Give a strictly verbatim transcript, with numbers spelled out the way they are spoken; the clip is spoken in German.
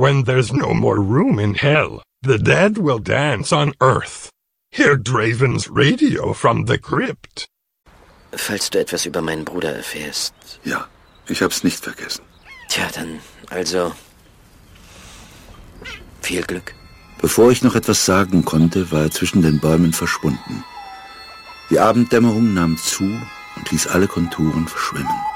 When there's no more room in hell, the dead will dance on earth. Hear Draven's radio from the crypt. Falls du etwas über meinen Bruder erfährst. Ja, ich hab's nicht vergessen. Tja, dann, also, viel Glück. Bevor ich noch etwas sagen konnte, war er zwischen den Bäumen verschwunden. Die Abenddämmerung nahm zu und ließ alle Konturen verschwimmen.